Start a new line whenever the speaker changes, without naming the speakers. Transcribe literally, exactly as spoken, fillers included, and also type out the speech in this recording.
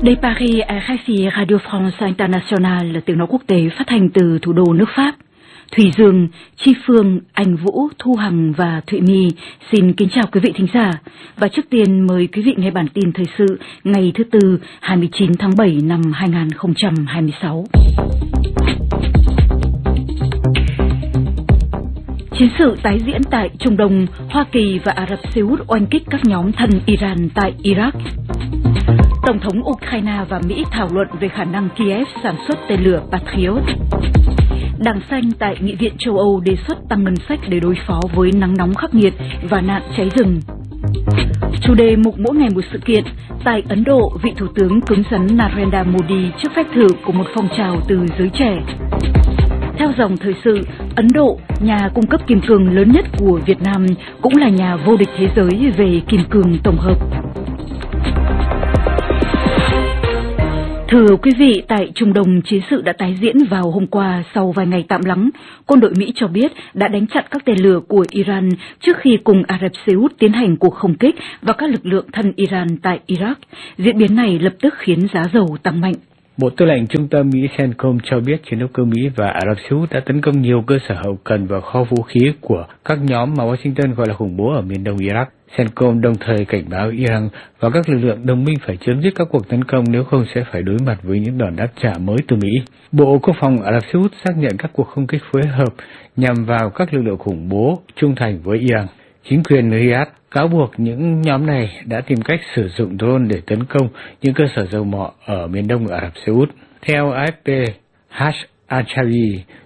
De Paris, R F I Radio France International là tiếng nói quốc tế phát hành từ thủ đô nước Pháp. Thủy Dương, Chi Phương, Anh Vũ, Thu Hằng và Thụy My xin kính chào quý vị thính giả. Và trước tiên mời quý vị nghe bản tin thời sự ngày thứ Tư, hai mươi chín tháng bảy năm hai nghìn không trăm hai mươi sáu. Chiến sự tái diễn tại Trung Đông, Hoa Kỳ và Ả Rập Xê Út oanh kích các nhóm thân Iran tại Iraq. Tổng thống Ukraine và Mỹ thảo luận về khả năng Kiev sản xuất tên lửa Patriot. Đảng Xanh tại Nghị viện châu Âu đề xuất tăng ngân sách để đối phó với nắng nóng khắc nghiệt và nạn cháy rừng. Chủ đề mục mỗi ngày một sự kiện. Tại Ấn Độ, vị Thủ tướng cứng rắn Narendra Modi trước phép thử của một phong trào từ giới trẻ. Theo dòng thời sự, Ấn Độ, nhà cung cấp kim cương lớn nhất của Việt Nam, cũng là nhà vô địch thế giới về kim cương tổng hợp. Thưa quý vị, tại Trung Đông, chiến sự đã tái diễn vào hôm qua sau vài ngày tạm lắng. Quân đội Mỹ cho biết đã đánh chặn các tên lửa của Iran trước khi cùng Ả Rập Xê Út tiến hành cuộc không kích vào các lực lượng thân Iran tại Iraq. Diễn biến này lập tức khiến giá dầu tăng mạnh.
Bộ Tư lệnh Trung tâm Mỹ CENTCOM cho biết chiến đấu cơ Mỹ và Ả Rập Xê Út đã tấn công nhiều cơ sở hậu cần và kho vũ khí của các nhóm mà Washington gọi là khủng bố ở miền đông Iraq. CENTCOM đồng thời cảnh báo Iran và các lực lượng đồng minh phải chấm dứt các cuộc tấn công, nếu không sẽ phải đối mặt với những đòn đáp trả mới từ Mỹ. Bộ Quốc phòng Ả Rập Xê Út xác nhận các cuộc không kích phối hợp nhằm vào các lực lượng khủng bố trung thành với Iran. Chính quyền Riyadh cáo buộc những nhóm này đã tìm cách sử dụng drone để tấn công những cơ sở dầu mỏ ở miền đông Ả Rập Xê Út. Theo A F P, Hash Al-Shari,